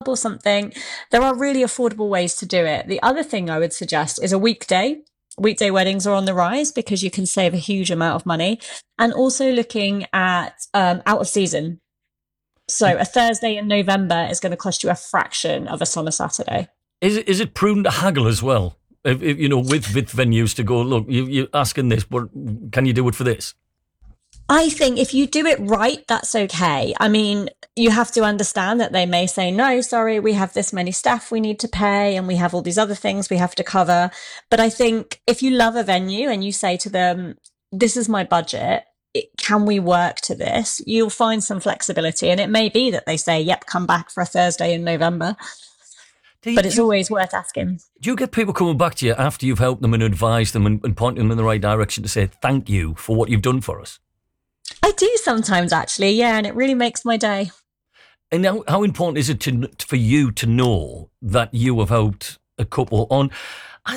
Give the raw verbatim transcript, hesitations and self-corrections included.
or something. There are really affordable ways to do it. The other thing I would suggest is a weekday. Weekday weddings are on the rise because you can save a huge amount of money. And also looking at um, out of season. So a Thursday in November is going to cost you a fraction of a summer Saturday. Is it, is it prudent to haggle as well? If, if, you know, with, with venues to go, look, you, you're asking this, but can you do it for this? I think if you do it right, that's okay. I mean, you have to understand that they may say, no, sorry, we have this many staff we need to pay and we have all these other things we have to cover. But I think if you love a venue and you say to them, this is my budget, it, can we work to this? You'll find some flexibility. And it may be that they say, yep, come back for a Thursday in November. You, but it's you, always worth asking. Do you get people coming back to you after you've helped them and advised them and, and pointing them in the right direction to say, thank you for what you've done for us? I do sometimes, actually, yeah, and it really makes my day. And how, how important is it to, for you to know that you have helped a couple on,